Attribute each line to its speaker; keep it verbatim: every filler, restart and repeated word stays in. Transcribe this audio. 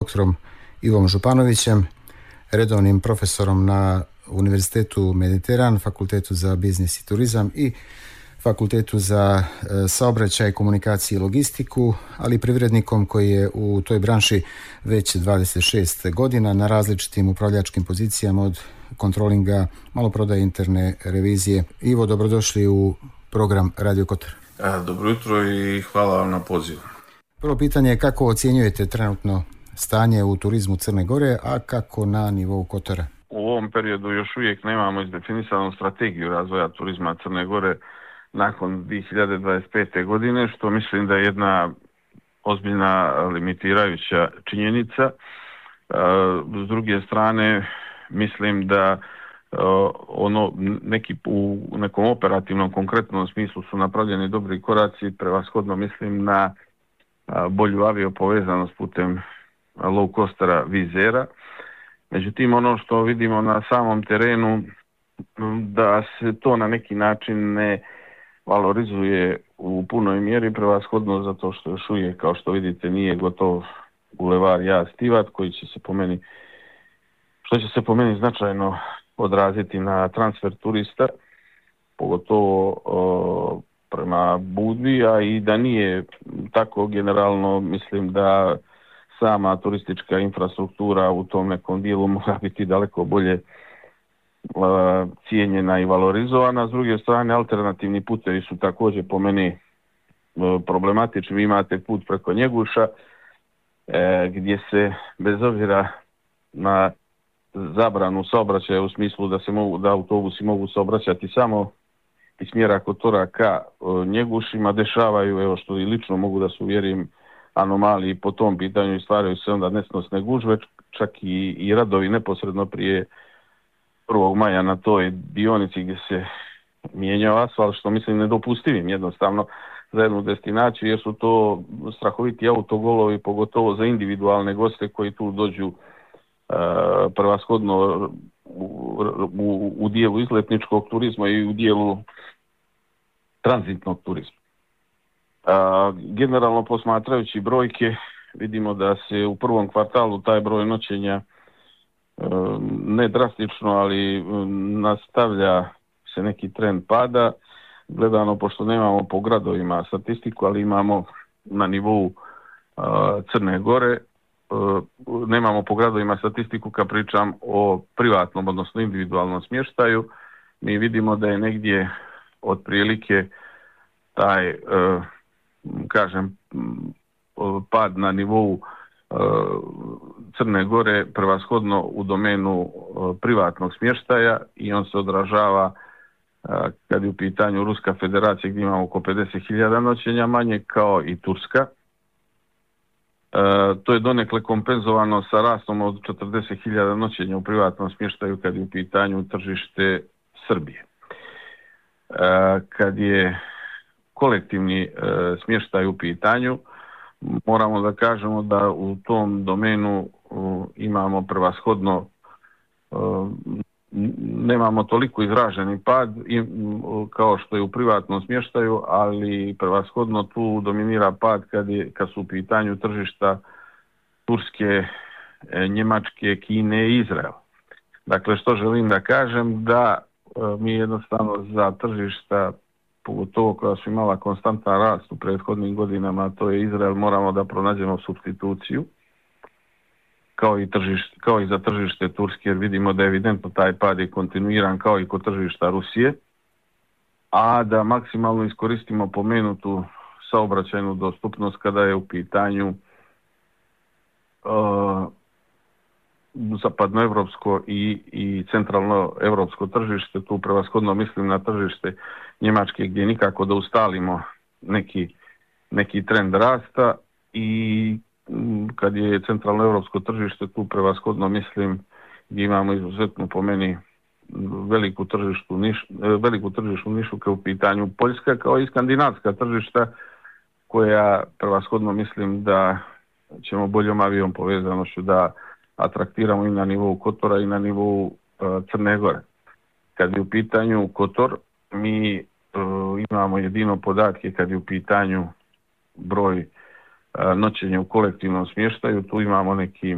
Speaker 1: doktorom Ivom Županovićem, redovnim profesorom na Univerzitetu Mediteran, Fakultetu za biznis i turizam i Fakultetu za saobraćaj, komunikaciju i logistiku, ali privrednikom koji je u toj branši već dvadeset šest godina na različitim upravljačkim pozicijama od kontrolinga, maloprodaje, interne revizije. Ivo, dobrodošli u program Radio Kotor.
Speaker 2: Dobro jutro i hvala vam na pozivu.
Speaker 1: Prvo pitanje je kako ocjenjujete trenutno stanje u turizmu Crne Gore, a kako na nivou Kotora?
Speaker 2: U ovom periodu još uvijek nemamo izdefinisanu strategiju razvoja turizma Crne Gore nakon dvije hiljade dvadeset pete. godine, što mislim da je jedna ozbiljna limitirajuća činjenica. S druge strane, mislim da ono neki u nekom operativnom konkretnom smislu su napravljeni dobri koraci, prevashodno mislim na bolju aviopovezanost putem low costera Wizz. Međutim, ono što vidimo na samom terenu da se to na neki način ne valorizuje u punoj mjeri, prevashodno zato što još uvijek, kao što vidite, nije gotov bulevar Jaz-Tivat, koji će se po meni, što će se po meni značajno odraziti na transfer turista, pogotovo o, prema Budvi, a i da nije tako generalno, mislim da sama turistička infrastruktura u tom nekom dijelu mora biti daleko bolje a, cijenjena i valorizovana. S druge strane, alternativni putevi su također po meni a, problematični. Vi imate put preko Njeguša, e, gdje se bez obzira na zabranu saobraćaja u smislu da se mogu, da autobusi mogu saobraćati samo iz smjera Kotora ka Njegušima, dešavaju, evo što i lično mogu da se uvjerim, anomaliji po tom pitanju i stvaraju se onda nesnosne gužve, čak i, i radovi neposredno prije prvog maja na toj dionici gdje se mijenjao asfalt, što mislim nedopustivim jednostavno za jednu destinaciju, jer su to strahoviti autogolovi, pogotovo za individualne goste koji tu dođu Uh, prevashodno u, u, u dijelu izletničkog turizma i u dijelu tranzitnog turizma. Uh, generalno posmatrajući brojke, vidimo da se u prvom kvartalu taj broj noćenja uh, ne drastično, ali nastavlja se neki trend pada. Gledano, pošto nemamo po gradovima statistiku, ali imamo na nivou uh, Crne Gore, nemamo po gradovima statistiku kad pričam o privatnom, odnosno individualnom smještaju, mi vidimo da je negdje otprilike taj, kažem, pad na nivou Crne Gore prevashodno u domenu privatnog smještaja i on se odražava kad je u pitanju Ruska federacija gdje imamo oko pedeset hiljada noćenja manje, kao i Turska. E, to je donekle kompenzovano sa rastom od četrdeset hiljada noćenja u privatnom smještaju kad je u pitanju tržište Srbije. E, kad je kolektivni e, smještaj u pitanju, moramo da kažemo da u tom domenu uh, imamo prevashodno uh, nemamo toliko izraženi pad i, uh, kao što je u privatnom smještaju, ali prevashodno tu dominira pad kad, je, kad su u pitanju tržišta Turske, e, Njemačke, Kine i Izraela. Dakle, što želim da kažem, da uh, mi jednostavno za tržišta, pogotovo koja su imala konstantan rast u prethodnim godinama, to je Izrael, moramo da pronađemo supstituciju kao i, tržište, kao i za tržište Turske, jer vidimo da je evidentno taj pad je kontinuiran kao i kod tržišta Rusije, a da maksimalno iskoristimo pomenutu saobraćajnu dostupnost kada je u pitanju uh, zapadnoevropsko i, i centralnoevropsko tržište. Tu prevashodno mislim na tržište Njemačke gdje nikako da ustalimo neki, neki trend rasta, i kad je centralnoevropsko tržište, tu prevashodno mislim gdje imamo izuzetno po meni veliku tržištu niš, veliku tržišnu nišu kao u pitanju Poljska, kao i skandinavska tržišta koja prevashodno mislim da ćemo boljom avijom povezanošću da atraktiramo i na nivou Kotora i na nivou uh, Crne Gore. Kad je u pitanju Kotor, mi uh, imamo jedino podatke kad je u pitanju broj uh, noćenja u kolektivnom smještaju. Tu imamo neki